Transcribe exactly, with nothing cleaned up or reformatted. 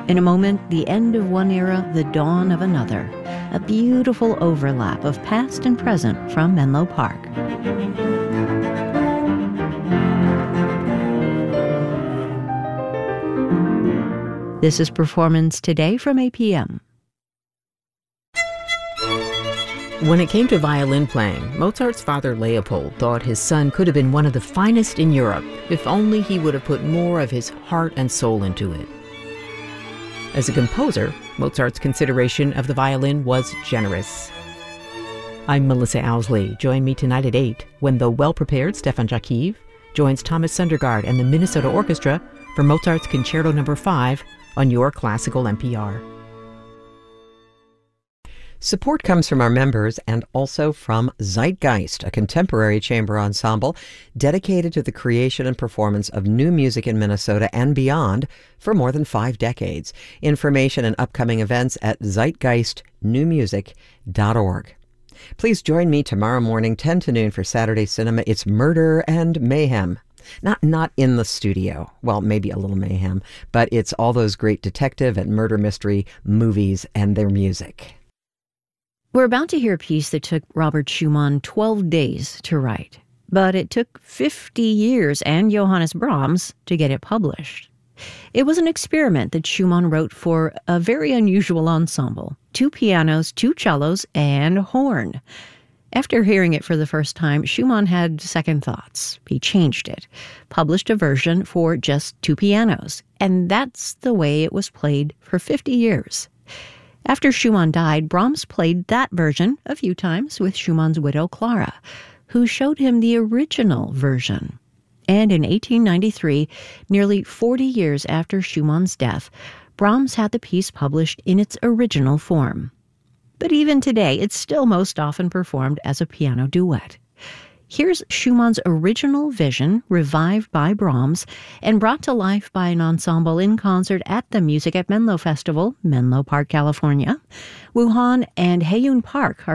In a moment, the end of one era, the dawn of another. A beautiful overlap of past and present from Menlo Park. This is Performance Today from A P M. When it came to violin playing, Mozart's father Leopold thought his son could have been one of the finest in Europe if only he would have put more of his heart and soul into it. As a composer, Mozart's consideration of the violin was generous. I'm Melissa Owsley. Join me tonight at eight when the well-prepared Stefan Jakiv joins Thomas Sundergaard and the Minnesota Orchestra for Mozart's Concerto Number five on your classical N P R. Support comes from our members and also from Zeitgeist, a contemporary chamber ensemble dedicated to the creation and performance of new music in Minnesota and beyond for more than five decades. Information and upcoming events at zeitgeist new music dot org. Please join me tomorrow morning, ten to noon for Saturday Cinema. It's Murder and Mayhem. Not not in the studio. Well, maybe a little mayhem, but it's all those great detective and murder mystery movies and their music. We're about to hear a piece that took Robert Schumann twelve days to write, but it took fifty years and Johannes Brahms to get it published. It was an experiment that Schumann wrote for a very unusual ensemble, two pianos, two cellos, and a horn. After hearing it for the first time, Schumann had second thoughts. He changed it, published a version for just two pianos, and that's the way it was played for fifty years. After Schumann died, Brahms played that version a few times with Schumann's widow, Clara, who showed him the original version. And in eighteen ninety-three, nearly forty years after Schumann's death, Brahms had the piece published in its original form. But even today, it's still most often performed as a piano duet. Here's Schumann's original vision, revived by Brahms and brought to life by an ensemble in concert at the Music at Menlo Festival, Menlo Park, California. Woo Han and Hae-Yoon Park are